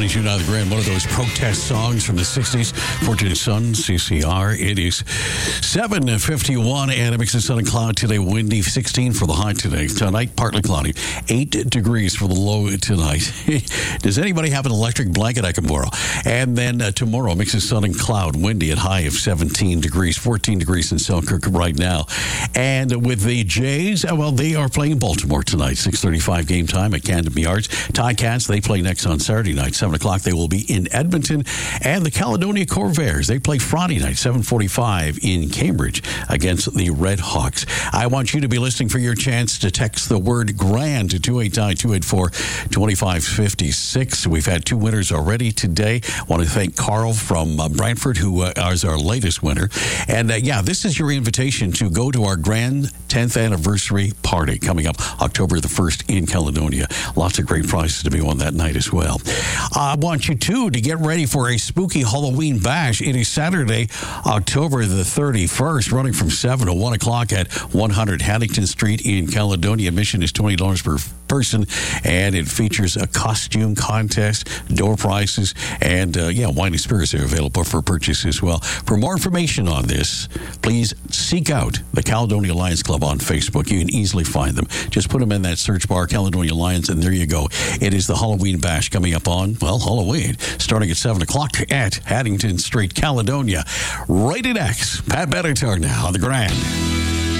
92.9 The Grand, one of those protest songs from the 60s. Fortunate Son, CCR. It is 7:51 and a mix of sun and cloud today. Windy, 16 for the high today. Tonight, partly cloudy. 8 degrees for the low tonight. Does anybody have an electric blanket I can borrow? And then tomorrow, mix of sun and cloud. Windy at high of 17 degrees. 14 degrees in Selkirk right now. And with the Jays, well, they are playing Baltimore tonight. 6:35 game time at Camden Yards. Ticats, they play next on Saturday night, 7 o'clock. They will be in Edmonton. And the Caledonia Corvairs, they play Friday night, 7:45 in Cambridge against the Red Hawks. I want you to be listening for your chance to text the word GRAND to 289-284-2556. We've had 2 winners already today. I want to thank Carl from Brantford, who is our latest winner. And this is your invitation to go to our grand 10th anniversary party coming up October the 1st in Caledonia. Lots of great prizes to be won that night as well. I want you, too, to get ready for a spooky Halloween bash. It is Saturday, October the 31st, running from 7 to 1 o'clock at 100 Haddington Street in Caledonia. Admission is $20 per person, and it features a costume contest, door prizes, and wine and spirits are available for purchase as well. For more information on this, please seek out the Caledonia Lions Club on Facebook. You can easily find them. Just put them in that search bar, Caledonia Lions, and there you go. It is the Halloween bash coming up on, Halloween, starting at 7 o'clock at Haddington Street, Caledonia. Rated X, Pat Benatar now on The Grand.